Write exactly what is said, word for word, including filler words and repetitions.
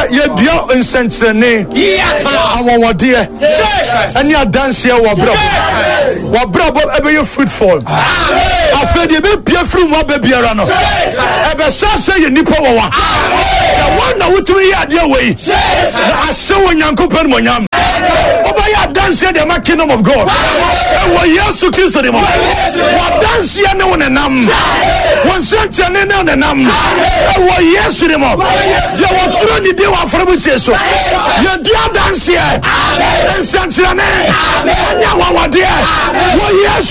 ye dia insentrene awonwode ani adanse wo brabo wo brabo ebe you fruitful afede be pia fru mo be biara no ebe sase ye nipa wo wa the one that would be at your way na asewo nyankopon mo nyam oba ya dance the kingdom of God e wo Yesu Kristo de mo wa dance ya ne wonenam won sente ne ne wonenam e wo Yesu de mo ya wo tro ni de wa afrobu so ya dia dance ya amen sente ne amen anya wa wa de wo Yesu